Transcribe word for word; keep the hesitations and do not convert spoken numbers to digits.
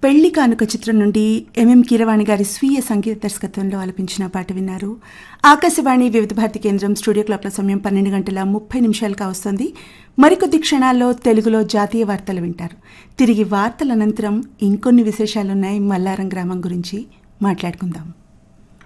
పెళ్లి కానుక చిత్రం నుండి ఎంఎం కీరవాణి గారి స్వీయ సంగీత దర్శకత్వంలో ఆలపించిన పాట విన్నారు. ఆకాశవాణి వివిధ భారతి కేంద్రం స్టూడియో క్లాక్ల సమయం పన్నెండు గంటల ముప్పై నిమిషాలుగా వస్తుంది. మరికొద్ది క్షణాల్లో తెలుగులో జాతీయ వార్తలు వింటారు. తిరిగి వార్తల అనంతరం ఇంకొన్ని విశేషాలున్నాయి. మల్లారం గ్రామం గురించి మాట్లాడుకుందాం.